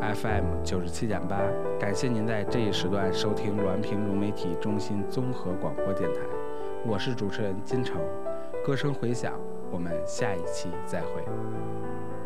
FM 97.8，感谢您在这一时段收听滦平融媒体中心综合广播电台，我是主持人金城，歌声回响，我们下一期再会。